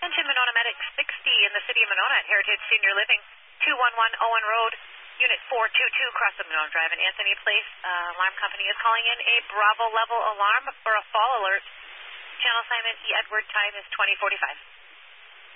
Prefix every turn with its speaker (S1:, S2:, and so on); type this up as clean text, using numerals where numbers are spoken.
S1: Attention Monona Medic 60 in the city of Monona at Heritage Senior Living, 211 Owen Road, Unit 422 across the Monona Drive in Anthony Place. Alarm company is calling in a Bravo level alarm for a fall alert. Channel assignment E. Edward, time is 2045.